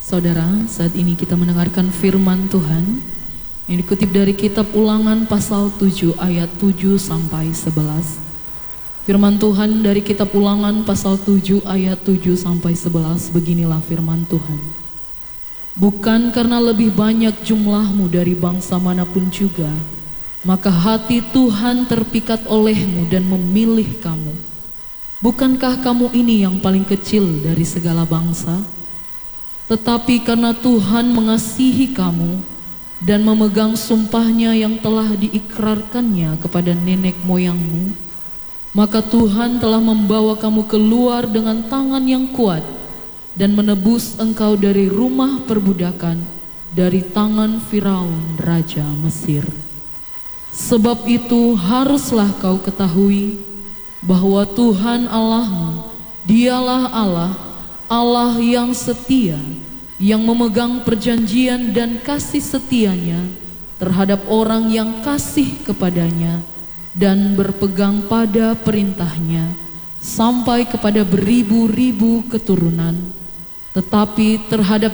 Saudara, saat ini kita mendengarkan firman Tuhan yang dikutip dari kitab Ulangan pasal 7 ayat 7 sampai 11. Firman Tuhan dari kitab Ulangan pasal 7 ayat 7 sampai 11, beginilah firman Tuhan. Bukan karena lebih banyak jumlahmu dari bangsa manapun juga, maka hati Tuhan terpikat olehmu dan memilih kamu. Bukankah kamu ini yang paling kecil dari segala bangsa? Tetapi karena Tuhan mengasihi kamu dan memegang sumpahnya yang telah diikrarkannya kepada nenek moyangmu, maka Tuhan telah membawa kamu keluar dengan tangan yang kuat dan menebus engkau dari rumah perbudakan, dari tangan Firaun raja Mesir. Sebab itu haruslah kau ketahui bahwa Tuhan Allahmu, dialah Allah, Allah yang setia, yang memegang perjanjian dan kasih setianya terhadap orang yang kasih kepadanya dan berpegang pada perintahnya sampai kepada beribu-ribu keturunan. Tetapi terhadap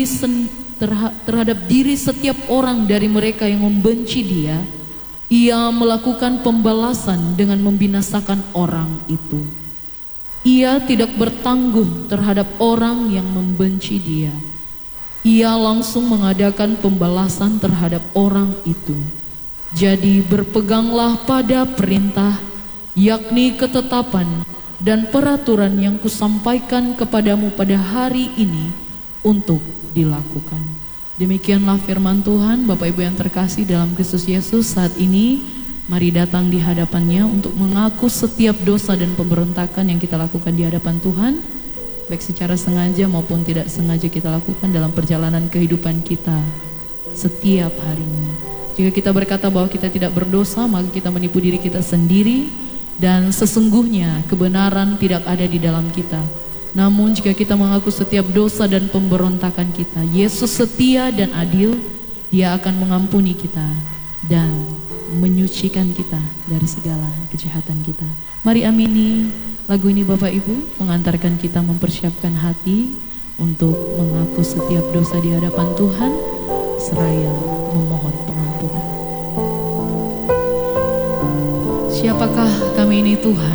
diri setiap orang dari mereka yang membenci Dia, Ia melakukan pembalasan dengan membinasakan orang itu. Ia tidak bertangguh terhadap orang yang membenci Dia. Ia langsung mengadakan pembalasan terhadap orang itu. Jadi berpeganglah pada perintah, yakni ketetapan dan peraturan yang kusampaikan kepadamu pada hari ini untuk dilakukan. Demikianlah firman Tuhan. Bapak Ibu yang terkasih dalam Kristus Yesus, saat ini mari datang di hadapannya untuk mengaku setiap dosa dan pemberontakan yang kita lakukan di hadapan Tuhan, baik secara sengaja maupun tidak sengaja kita lakukan dalam perjalanan kehidupan kita setiap harinya. Jika kita berkata bahwa kita tidak berdosa, maka kita menipu diri kita sendiri, dan sesungguhnya kebenaran tidak ada di dalam kita. Namun jika kita mengaku setiap dosa dan pemberontakan kita, Yesus setia dan adil. Dia akan mengampuni kita dan menyucikan kita dari segala kejahatan kita. Mari amini lagu ini Bapak Ibu, mengantarkan kita mempersiapkan hati untuk mengaku setiap dosa di hadapan Tuhan seraya memohon pengampunan. Siapakah kami ini Tuhan?